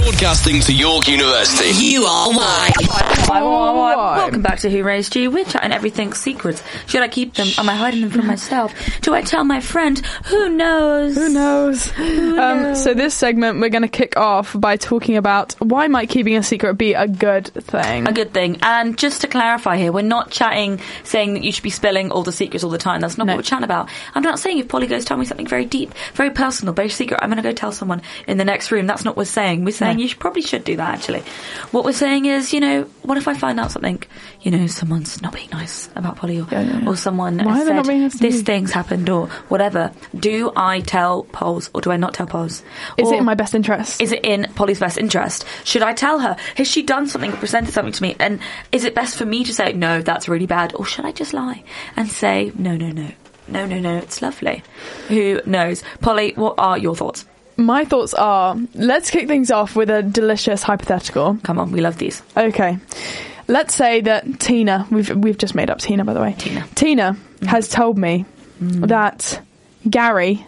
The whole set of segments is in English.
Broadcasting to York University. You are why. Welcome back to Who Raised You? We're chatting everything secrets. Should I keep them? Am I hiding them from myself? Do I tell my friend? Who knows? Who knows? So this segment we're going to kick off by talking about why might keeping a secret be a good thing? A good thing. And just to clarify here, we're not chatting saying that you should be spilling all the secrets all the time. That's not what we're chatting about. I'm not saying if Polly goes tell me something very deep, very personal, very secret, I'm going to go tell someone in the next room. That's not what we're saying. We're saying you probably should do that, actually. What we're saying is, what if I find out something, someone's not being nice about Polly or someone said this thing's happened or whatever. Do I tell Pols or do I not tell Pols? Is it in my best interest? Is it in Polly's best interest? Should I tell her? Has she done something, presented something to me? And is it best for me to say, no, that's really bad? Or should I just lie and say, no, it's lovely? Who knows? Polly, what are your thoughts? My thoughts are, let's kick things off with a delicious hypothetical. Come on, we love these. Okay. Let's say that Tina, we've just made up Tina, by the way. Tina has told me that Gary,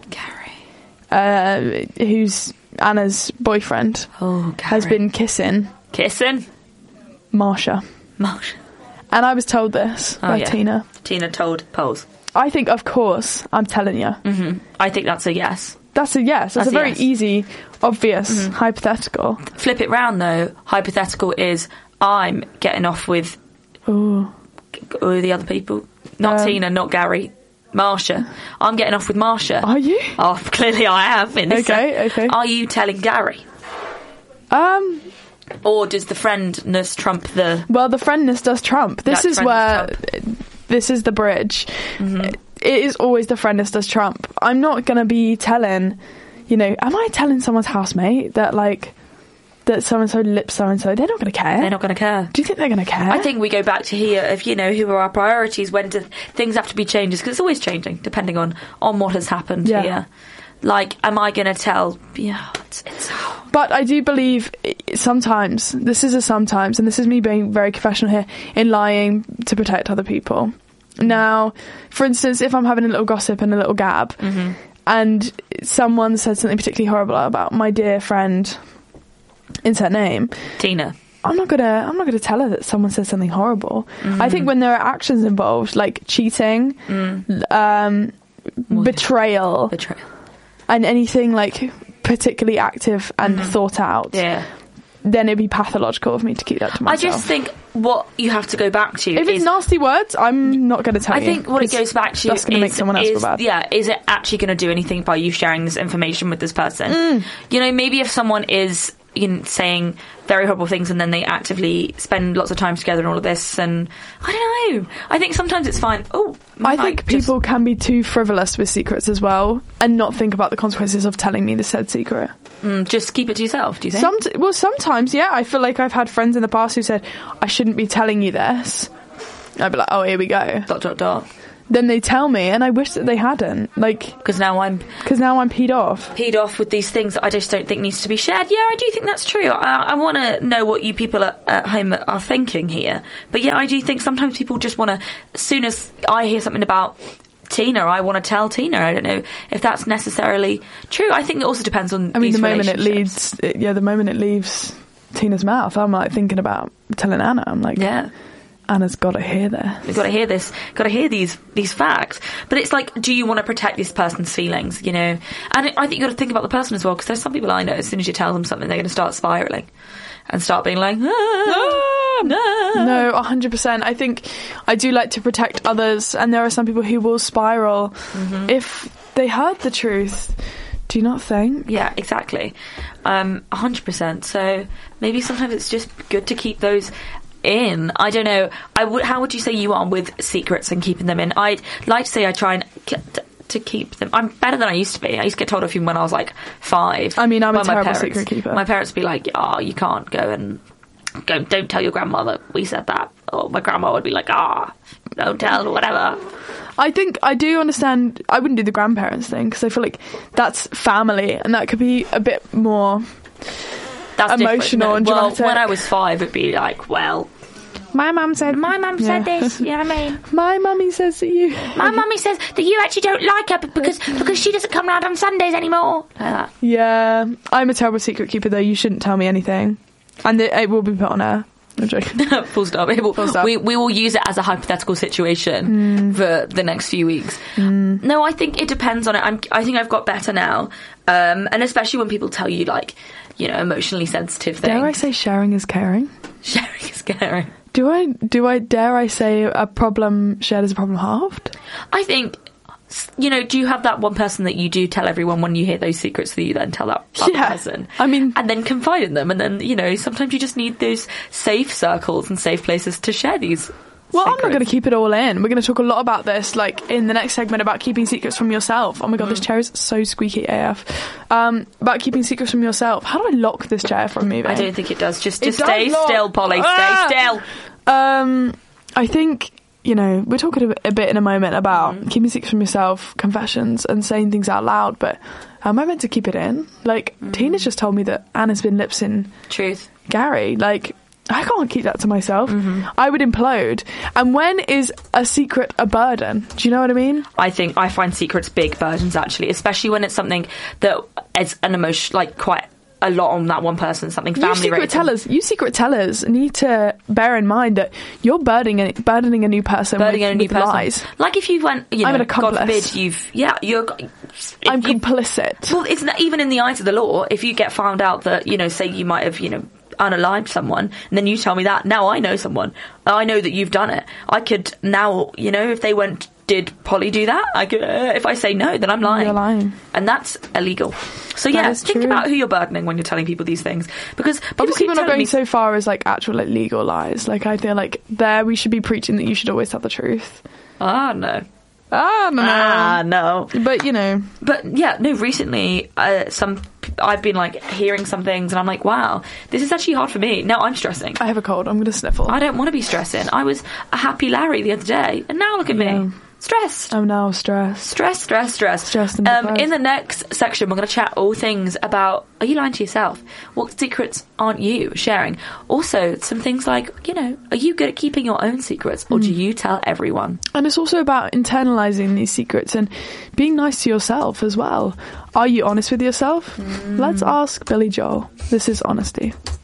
who's Anna's boyfriend, has been kissing Marsha. And I was told this by Tina. Tina told Pols. I think, of course, I'm telling you. Mm-hmm. I think that's a yes. That's a yes. That's a very easy, obvious hypothetical. Flip it round, though. Hypothetical is I'm getting off with the other people. Not Tina, not Gary. Marsha. I'm getting off with Marsha. Are you? Oh, clearly I am. Okay. Are you telling Gary? Or does the friendness trump the... Well, the friendness does trump. This is where... This is the bridge. Mm-hmm. It is always the friendness does trump. I'm not going to be telling, am I telling someone's housemate that, that so-and-so lips so-and-so? They're not going to care. They're not going to care. Do you think they're going to care? I think we go back to here of, who are our priorities, when do things have to be changes, because it's always changing, depending on what has happened here. Am I going to tell? Yeah, it's... But I do believe sometimes, and this is me being very confessional here, in lying to protect other people. Now, for instance, if I'm having a little gossip and a little gab, and someone said something particularly horrible about my dear friend, insert name, Tina, I'm not gonna tell her that someone said something horrible. I think when there are actions involved, like cheating, betrayal, and anything particularly active and thought out, then it'd be pathological of me to keep that to myself. I just think what you have to go back to if it's nasty words, I'm not going to tell you. I think what it goes back to that's going to make someone else feel bad. Yeah, is it actually going to do anything by you sharing this information with this person? Maybe if someone is saying very horrible things and then they actively spend lots of time together and all of this, and I don't know. I think sometimes it's fine. I think people can be too frivolous with secrets as well and not think about the consequences of telling me the said secret. Just keep it to yourself, do you think? Sometimes, yeah. I feel like I've had friends in the past who said, I shouldn't be telling you this. I'd be like, oh, here we go. ... Then they tell me, and I wish that they hadn't. Because now I'm peed off. Peed off with these things that I just don't think needs to be shared. Yeah, I do think that's true. I want to know what you people at home are thinking here. But yeah, I do think sometimes people just want to, as soon as I hear something about Tina, I want to tell Tina. I don't know if that's necessarily true. I think it also depends on the moment it leaves Tina's mouth, I'm thinking about telling Anna. I'm like, yeah. Anna's got to hear this. We've got to hear this. Got to hear these facts. But it's do you want to protect this person's feelings? And I think you've got to think about the person as well, because there's some people I know, as soon as you tell them something, they're going to start spiralling and start being like, No, 100%. I think I do like to protect others, and there are some people who will spiral if they heard the truth. Do you not think? Yeah, exactly. 100%. So maybe sometimes it's just good to keep those in. I don't know. How would you say you are with secrets and keeping them in? I'd like to say I try and to keep them. I'm better than I used to be. I used to get told off even when I was 5. I mean, I'm a terrible secret keeper. My parents would be like, you can't don't tell your grandmother we said that. Or my grandma would be like, don't tell, whatever. I think I do understand. I wouldn't do the grandparents thing, because I feel like that's family, and that could be a bit more emotional and dramatic. When I was 5, it'd be like, My mum said this. You know what I mean? My mummy says that you... My mummy says that you actually don't like her because she doesn't come round on Sundays anymore. Like that. Yeah. I'm a terrible secret keeper, though. You shouldn't tell me anything. And it will be put on air. I'm joking. Full stop. We will use it as a hypothetical situation for the next few weeks. No, I think it depends on it. I think I've got better now. And especially when people tell you, like, you know, emotionally sensitive things. Dare I say sharing is caring? Sharing is caring. Dare I say a problem shared is a problem halved? I think, you know, do you have that one person that you do tell everyone when you hear those secrets that you then tell that other person? I mean... And then confide in them, and then, you know, sometimes you just need those safe circles and safe places to share these Well, secrets. I'm not going to keep it all in. We're going to talk a lot about this, like, in the next segment about keeping secrets from yourself. Oh my god, this chair is so squeaky AF. About keeping secrets from yourself. How do I lock this chair from moving? I don't think it does. Just stay still, Polly. Stay still. I think... You know, we're talking a bit in a moment about keeping secrets from yourself, confessions, and saying things out loud, but am I meant to keep it in? Like, Tina's just told me that Anna's been lip-syncing Truth. Gary. Like, I can't keep that to myself. I would implode. And when is a secret a burden? Do you know what I mean? I find secrets big burdens, actually, especially when it's something that is an emotion, like, quite a lot on that one person, something family related. You secret tellers need to bear in mind that you're burdening a new person with lies. Like if you went, you know, I'm an God accomplice. forbid, I'm complicit. Well, it's not even in the eyes of the law. If you get found out that, you know, say you might have, you know, unalived someone, and then you tell me that, now I know someone. I know that you've done it. I could now, you know, if they went, did Polly do that? I could, if I say no, then I'm lying. You're lying. And that's illegal. So yeah, think about who you're burdening when you're telling people these things. Because obviously we're not going so far as like actual like legal lies. Like I feel like there we should be preaching that you should always tell the truth. No. But you know. But yeah, no, recently I've been like hearing some things and I'm like, wow, this is actually hard for me. Now I'm stressing. I have a cold. I'm going to sniffle. I don't want to be stressing. I was a happy Larry the other day and now look at me. Stressed. I'm now stressed. Stressed and depressed. in the next section, we're going to chat all things about, are you lying to yourself? What secrets aren't you sharing? Also, some things like, you know, are you good at keeping your own secrets or do you tell everyone? And it's also about internalising these secrets and being nice to yourself as well. Are you honest with yourself? Let's ask Billy Joel. This is Honesty.